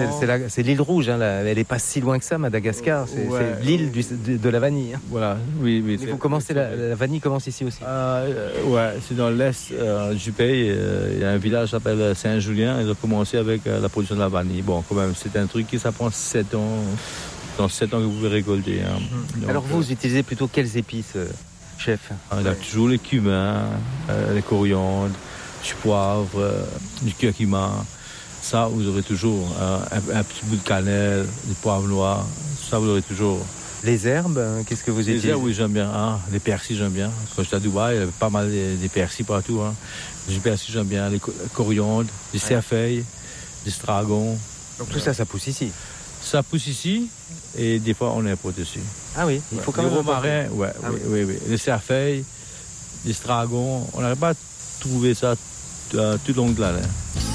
c'est l'île Rouge, hein, elle n'est pas si loin que ça, Madagascar. C'est l'île de la vanille. Hein. Voilà, oui. Mais vous commencez, la vanille commence ici aussi. Ouais, c'est dans l'est du pays. Il y a un village qui s'appelle Saint-Julien. Ils ont commencé avec la production de la vanille. Bon, quand même, c'est un truc qui ça prend 7 ans. Dans 7 ans que vous pouvez récolter. Hein. Donc, alors vous utilisez plutôt quelles épices, chef? Il y a toujours les cumins, les coriandres, du poivre, du curcuma. Ça, vous aurez toujours un petit bout de cannelle, du poivre noir. Ça, vous aurez toujours. Les herbes, qu'est-ce que vous utilisez? Les herbes, oui, j'aime bien. Hein. Les persils, j'aime bien. Quand j'étais à Dubaï, il y avait pas mal des persils partout. Hein. Les persils, j'aime bien. Les coriandres, les cerfeuilles, les stragon. Donc tout ça pousse ici? Ça pousse ici et des fois on importe aussi. Ah oui, il faut quand même. Les romarins, oui. Les cerfeuilles, les stragons, on n'arrive pas à trouver ça tout le long de l'année.